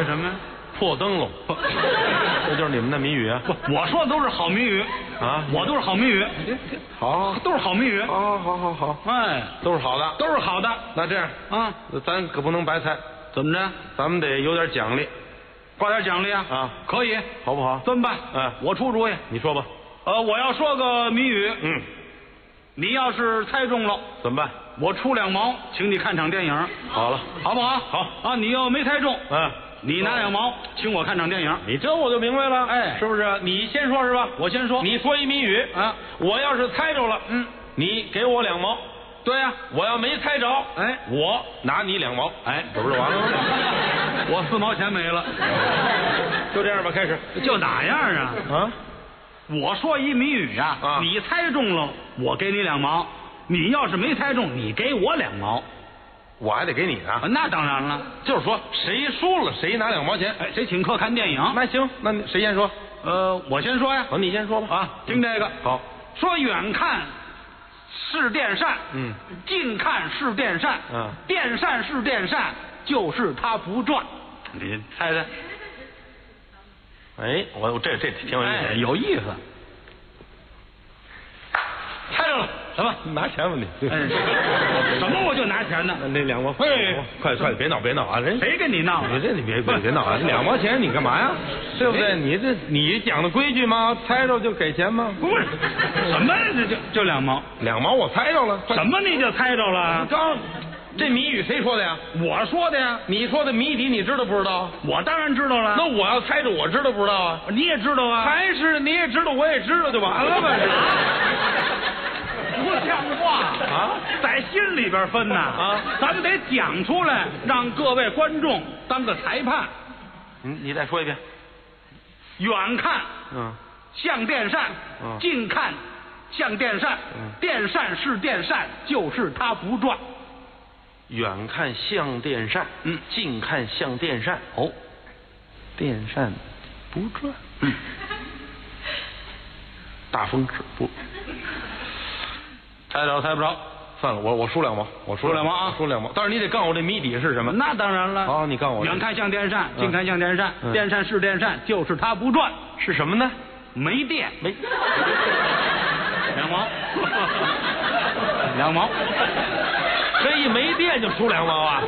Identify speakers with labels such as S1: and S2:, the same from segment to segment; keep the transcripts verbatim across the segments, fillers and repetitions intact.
S1: 什么呀？
S2: 破灯笼，这就是你们的谜语啊？
S1: 不，我说的都是好谜语
S2: 啊，
S1: 我都是好谜语，
S2: 好，
S1: 都是好谜语，
S2: 好，好，好，好，
S1: 哎，
S2: 都是好的，
S1: 都是好的。
S2: 那这样
S1: 啊，
S2: 咱可不能白猜，
S1: 怎么着？
S2: 咱们得有点奖励，
S1: 挂点奖励啊？
S2: 啊，
S1: 可以，
S2: 好不好？
S1: 这么办？
S2: 哎，
S1: 我出主意。
S2: 你说吧。
S1: 呃，我要说个谜语，
S2: 嗯，
S1: 你要是猜中了，
S2: 怎么办？
S1: 我出两毛，请你看场电影，
S2: 好了，
S1: 好不好？
S2: 好
S1: 啊，你要没猜中，
S2: 嗯。
S1: 你拿两毛，请我看场电影。
S2: 你这我就明白了，
S1: 哎，
S2: 是不是？你先说是吧？
S1: 我先说。
S2: 你说一谜语
S1: 啊，
S2: 我要是猜着了，
S1: 嗯，
S2: 你给我两毛。
S1: 对呀、啊，
S2: 我要没猜着，
S1: 哎，
S2: 我拿你两毛，
S1: 哎，
S2: 这不是完了吗？
S1: 我四毛钱没了。
S2: 就这样吧，开始。
S1: 就哪样啊？
S2: 啊，
S1: 我说一谜语呀、啊，
S2: 啊，
S1: 你猜中了，我给你两毛；你要是没猜中，你给我两毛。
S2: 我还得给你呢。
S1: 那当然了，
S2: 就是说谁输了谁拿两毛钱。
S1: 哎，谁请客看电影？
S2: 那行，那你谁先说？
S1: 呃，我先说呀。
S2: 好，你先说吧。
S1: 啊，听这个。
S2: 好。
S1: 说远看是电扇，
S2: 嗯，
S1: 近看是电扇，
S2: 嗯，
S1: 电扇是电扇，就是它不转。你猜猜？
S2: 哎，我我这这挺有意思，
S1: 哎，有意思。猜着了，什么？
S2: 拿钱吧你？
S1: 哎，什么我就拿钱呢？
S2: 那两毛，哎，快快别闹别闹啊！人
S1: 谁跟你闹？
S2: 你这你别别别闹啊！两毛钱你干嘛呀？对不对？你这你讲的规矩吗？猜着就给钱吗？
S1: 不是，什么这就就两毛？
S2: 两毛我猜着了。
S1: 什么你就猜着了？
S2: 刚这谜语谁说的呀？
S1: 我说的呀。
S2: 你说的谜底你知道不知道？
S1: 我当然知道了。
S2: 那我要猜着我知道不知道啊？
S1: 你也知道啊？
S2: 还是你也知道我也知道就完了呗？
S1: 不像话
S2: 啊！
S1: 在心里边分呐
S2: 啊！
S1: 咱们得讲出来，让各位观众当个裁判。
S2: 你你再说一遍。
S1: 远看，
S2: 嗯，
S1: 像电扇；
S2: 嗯，
S1: 近看，像电扇。
S2: 嗯，
S1: 电扇是电扇，就是它不转。
S2: 远看像电扇，
S1: 嗯，
S2: 近看像电扇。哦，电扇不转。
S1: 嗯，
S2: 大风止不。
S1: 猜着猜不着，
S2: 算了，我我输两毛，我输
S1: 两毛啊，
S2: 输两毛。但是你得告诉我这谜底是什么？
S1: 那当然了。
S2: 好，你告诉我。
S1: 远看像电扇，近看像电扇，
S2: 嗯、
S1: 电扇是电扇，就是它不转。
S2: 是什么呢？
S1: 没电。
S2: 没。
S1: 两毛。两毛。
S2: 这一没电就输两毛啊！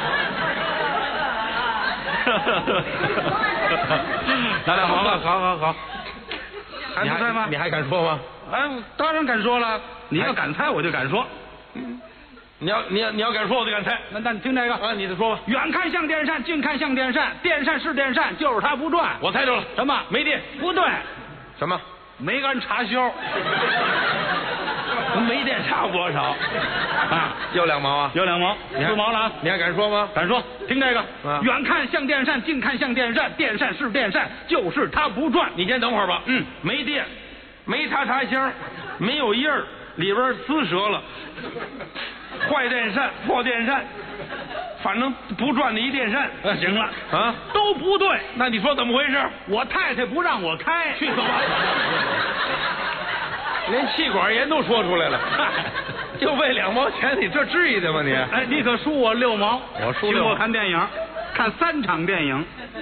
S1: 拿两毛吧。
S2: 好好好。
S1: 还不猜吗？
S2: 你还敢说吗？
S1: 哎，当然敢说了。你要敢猜，我就敢说。
S2: 嗯，你要你要你要敢说，我就敢猜。
S1: 那那你听这个
S2: 啊，你再说吧。
S1: 远看像电扇，近看像电扇，电扇是电扇，就是它不转。
S2: 我猜着了。
S1: 什么？
S2: 没电？
S1: 不对。
S2: 什么？
S1: 没按插销。
S2: 没电差不多少
S1: 啊？
S2: 有两毛啊？
S1: 有两毛，四毛了啊！
S2: 你还敢说吗？
S1: 敢说。听这个，
S2: 啊，
S1: 远看像电扇，近看像电扇，电扇是电扇，就是它不转。
S2: 你先等会儿吧。
S1: 嗯，
S2: 没电，没插插销，没有印儿，里边呲折了，坏电扇，破电扇，反正不转的一电扇。
S1: 呃，行了
S2: 啊，
S1: 都不对。
S2: 那你说怎么回事？
S1: 我太太不让我开。
S2: 去走吧。连气管炎都说出来了，就为两毛钱，你这至于的吗你？
S1: 哎，你可输我六毛，
S2: 我输六毛。
S1: 请我看电影，看三场电影。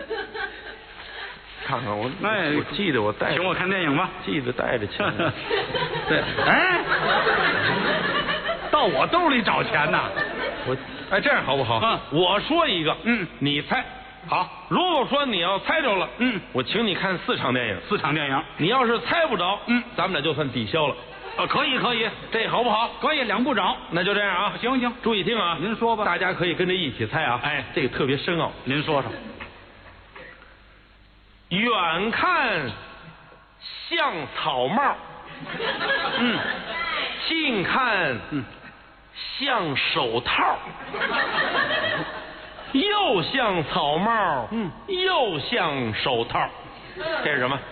S2: 看看我，
S1: 哎，
S2: 我记得我带，
S1: 请我看电影吧，
S2: 记得带着钱。
S1: 对，哎，到我兜里找钱呐。
S2: 我，哎，这样好不好？
S1: 啊，
S2: 我说一个，
S1: 嗯，
S2: 你猜。
S1: 好，
S2: 如果说你要猜着了，
S1: 嗯，
S2: 我请你看四场电影。
S1: 四场电影，
S2: 你要是猜不着，
S1: 嗯，
S2: 咱们俩就算抵消了。
S1: 啊，可以可以，
S2: 这好不好？
S1: 可以，两不着。
S2: 那就这样啊，
S1: 行行，
S2: 注意听啊，
S1: 您说吧，
S2: 大家可以跟着一起猜啊。
S1: 哎，
S2: 这个特别深奥，
S1: 您说说。
S2: 远看像草帽，
S1: 嗯，
S2: 近看
S1: 嗯
S2: 像手套。又像草帽，
S1: 嗯，
S2: 又像手套，这是什么？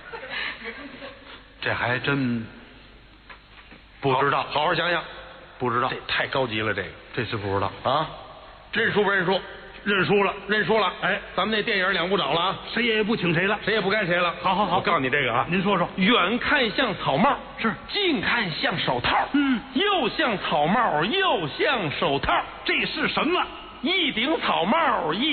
S1: 这还真不知道，
S2: 好好想想，
S1: 不知道，
S2: 这太高级了，这个
S1: 这是不知道
S2: 啊！认输不认输？
S1: 认输了，
S2: 认输了。
S1: 哎，
S2: 咱们那电影两不找了啊，
S1: 谁也不请谁了，
S2: 谁也不干谁了。
S1: 好好好，
S2: 我告诉你这个啊，
S1: 您说说，
S2: 远看像草帽，
S1: 是；
S2: 近看像手套，
S1: 嗯，
S2: 又像草帽，又像手套，
S1: 这是什么？
S2: 一顶草帽，一